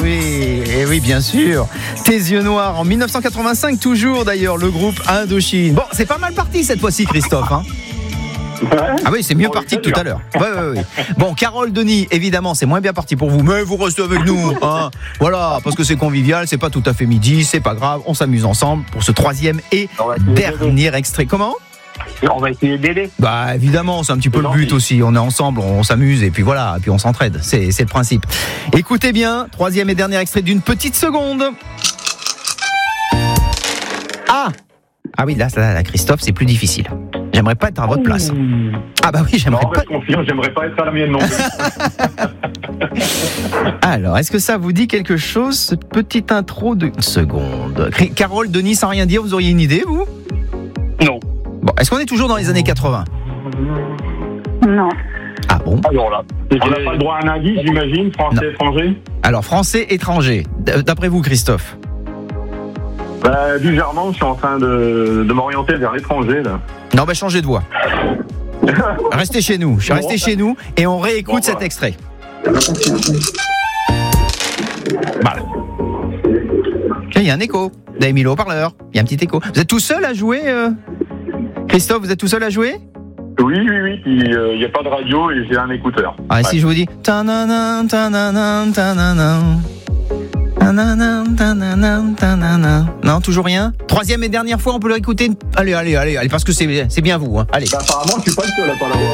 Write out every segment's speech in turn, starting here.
oui, bien sûr. Tes yeux noirs en 1985, toujours d'ailleurs, le groupe Indochine. Bon, c'est pas mal parti cette fois-ci, Christophe. Hein. Ah oui, c'est mieux parti que tout à l'heure. Ouais. Bon, Carole, Denis, évidemment, c'est moins bien parti pour vous, mais vous restez avec nous. Hein. Voilà, parce que c'est convivial, c'est pas tout à fait midi, c'est pas grave, on s'amuse ensemble pour ce troisième et dernier extrait. Comment ? On va essayer d'aider. Bah évidemment, c'est un petit peu le but aussi. On est ensemble, on s'amuse et puis voilà, et puis on s'entraide. C'est le principe. Écoutez bien, troisième et dernier extrait d'une petite seconde. Ah oui, là, Christophe, c'est plus difficile. J'aimerais pas être à votre place. Ah bah oui, j'aimerais pas. J'aimerais pas être à la mienne non plus. Alors, est-ce que ça vous dit quelque chose, cette petite intro de seconde? Carole, Denis, sans rien dire, vous auriez une idée, vous? Non. Bon, est-ce qu'on est toujours dans les années 80? Non. Ah bon? Alors là, on n'a pas le droit à un indice, j'imagine, français, étranger. Alors, français, étranger. D'après vous, Christophe? Bizarrement, je suis en train de m'orienter vers l'étranger, là. Non, changez de voix. Restez chez nous. Je suis resté chez nous et on réécoute cet extrait. Voilà. Il y a un écho. Vous avez mis le haut-parleur. Il y a un petit écho. Vous êtes tout seul à jouer, Christophe, vous êtes tout seul à jouer? Oui. Il n'y a pas de radio et j'ai un écouteur. Ah, et si je vous dis... Ta-na-na, ta-na-na, ta-na-na. Non, toujours rien. Troisième et dernière fois, on peut le réécouter. Allez, parce que c'est bien vous. Hein. Allez. Apparemment, je suis pas le seul à pas l'avoir.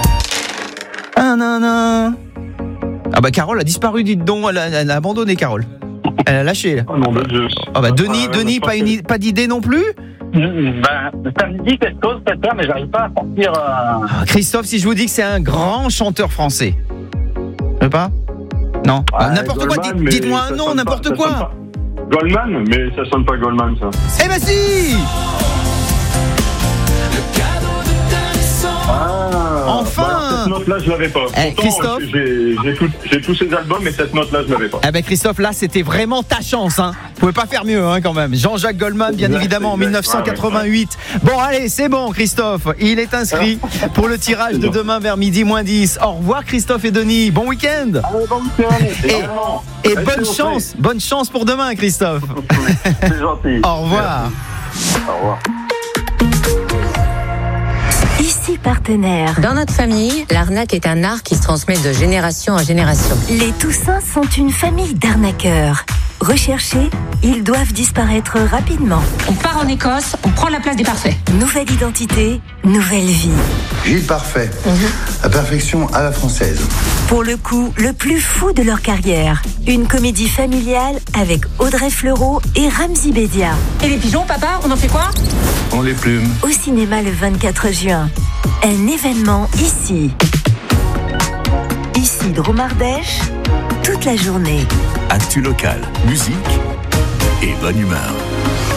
Ah Carole a disparu, dites donc. Elle a abandonné, Carole. Elle a lâché. Oh non, Dieu. Denis, pas d'idée non plus. Ça me dit quelque chose, peut-être, mais j'arrive pas à sortir. Christophe, si je vous dis que c'est un grand chanteur français. Je sais pas. Non, n'importe Goldman, quoi, dites-moi un nom, n'importe quoi. Goldman, mais ça sonne pas Goldman, ça. Eh ben si! Enfin! Cette note-là, je l'avais pas. Pourtant, Christophe, j'ai tous ces albums, mais cette note-là, je l'avais pas. Eh ben Christophe, là, c'était vraiment ta chance, hein. Vous pouvez pas faire mieux, hein, quand même. Jean-Jacques Goldman, bien évidemment, en 1988. Bon, allez, c'est bon, Christophe. Il est inscrit pour le tirage de demain vers midi moins 10. Au revoir, Christophe et Denis. Bon week-end. Bon week-end. Et bonne chance pour demain, Christophe. C'est gentil. Au revoir. Au revoir. Ici Partenaire. Dans notre famille, l'arnaque est un art qui se transmet de génération en génération. Les Toussins sont une famille d'arnaqueurs. Recherchés, ils doivent disparaître rapidement. On part en Écosse, on prend la place des parfaits. Nouvelle identité, nouvelle vie. Gilles Parfait, la perfection à la française. Pour le coup, le plus fou de leur carrière. Une comédie familiale avec Audrey Fleurot et Ramzy Bédia. Et les pigeons, papa, on en fait quoi? On les plume. Au cinéma le 24 juin. Un événement ici. Ici, Dromardèche, toute la journée. Actu local, musique et bonne humeur.